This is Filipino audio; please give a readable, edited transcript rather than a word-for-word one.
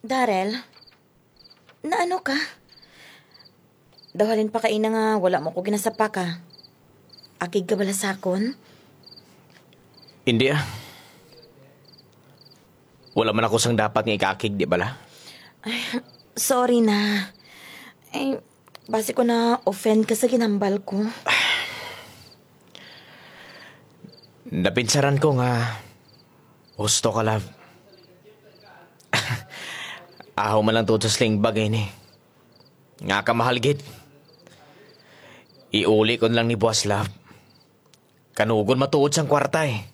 Darrell, naano ka? Dawhalin pa kaina nga wala mo ko ginasapa ka. Akig ka bala sakon? Hindi ah. Wala man ako sang dapat nga ikakig, di bala? Sorry na. Base ko na offend ka sa ginambal ko. Napinsaran ko nga gusto ka, love. Ahaw man lang tutos sling bagay ni. Nga ka mahal gid. Iuli ko lang ni boss, love. Kanugon matuod sang kwarta eh.